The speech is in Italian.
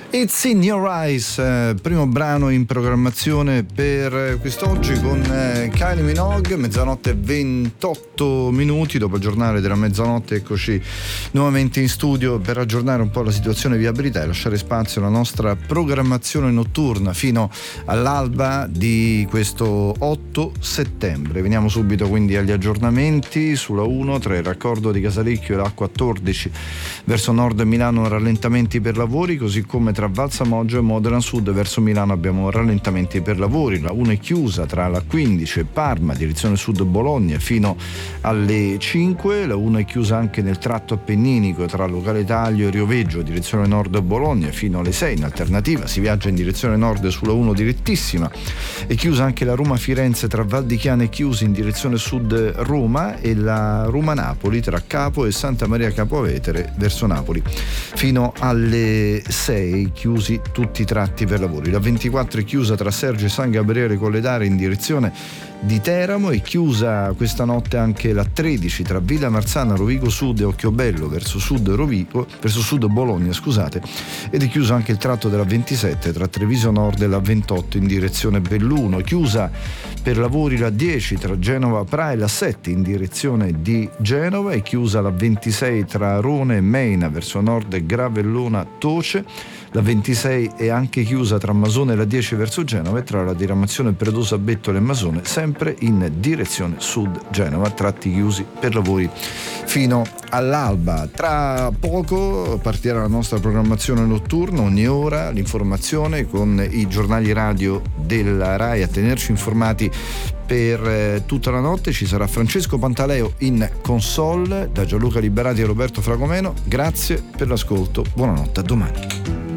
It's in Your Eyes, primo brano in programmazione per quest'oggi con Kylie Minogue. Mezzanotte 28 minuti dopo il giornale della mezzanotte, eccoci nuovamente in studio per aggiornare un po' la situazione viabilità e lasciare spazio alla nostra programmazione notturna fino all'alba di questo 8 settembre. Veniamo subito quindi agli aggiornamenti. Sulla 1 tra il raccordo di Casalecchio e la A14 verso nord Milano rallentamenti per lavori, così come tra Valsamoggio e Modena Sud verso Milano abbiamo rallentamenti per lavori. La 1 è chiusa tra la 15 e Parma direzione sud Bologna fino alle 5. La 1 è chiusa anche nel tratto appenninico tra Locale Taglio e Rioveggio direzione nord Bologna fino alle 6. In alternativa si viaggia in direzione nord sulla 1 direttissima. È chiusa anche la Roma-Firenze tra Val di Chiana e Chiusi in direzione sud Roma, e la Roma-Napoli tra Capo e Santa Maria Capua Vetere verso Napoli fino alle 6, chiusi tutti i tratti per lavori. La 24 è chiusa tra Sergio e San Gabriele Colledare in direzione di Teramo. È chiusa questa notte anche la 13 tra Villa Marzana, Rovigo Sud e Occhiobello verso sud Bologna, ed è chiuso anche il tratto della 27 tra Treviso Nord e la 28 in direzione Belluno. È chiusa per lavori la 10 tra Genova Pra e la 7 in direzione di Genova. È chiusa la 26 tra Rone e Meina verso nord e Gravellona Toce. La 26 è anche chiusa tra Masone e la 10 verso Genova, e tra la diramazione Predosa Bettola e Masone sempre in direzione sud Genova, tratti chiusi per lavori fino all'alba. Tra poco partirà la nostra programmazione notturna, ogni ora l'informazione con i giornali radio della Rai a tenerci informati per tutta la notte. Ci sarà Francesco Pantaleo in console, da Gianluca Liberati e Roberto Fragomeno. Grazie per l'ascolto, buonanotte, a domani.